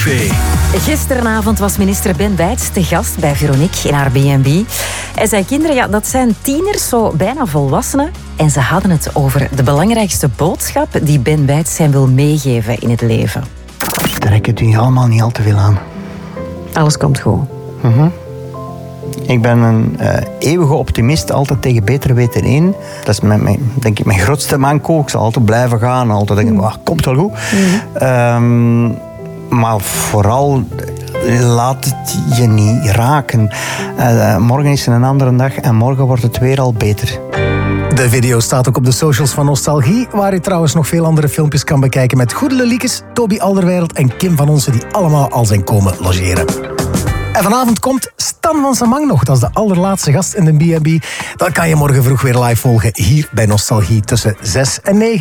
Privé. Gisteravond was minister Ben Wijts te gast bij Veronique in haar B&B. En zijn kinderen, dat zijn tieners, zo bijna volwassenen. En ze hadden het over de belangrijkste boodschap die Ben Wijts hen wil meegeven in het leven. Trek het u allemaal niet al te veel aan. Alles komt goed. Ik ben een eeuwige optimist, altijd tegen beter weten in. Dat is denk ik mijn grootste manco. Ik zal altijd blijven gaan, altijd denken, komt wel goed. Maar vooral, laat het je niet raken. Morgen is een andere dag en morgen wordt het weer al beter. De video staat ook op de socials van Nostalgie, waar je trouwens nog veel andere filmpjes kan bekijken met Goede Liekes, Toby Alderweireld en Kim van Onsen, die allemaal al zijn komen logeren. En vanavond komt Stan van Samang nog. Dat is de allerlaatste gast in de B&B. Dat kan je morgen vroeg weer live volgen hier bij Nostalgie tussen 6 en 9.